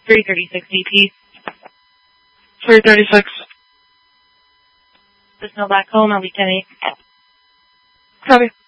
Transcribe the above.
336 DP. 336. Signal back home, I'll be 10-8. Copy.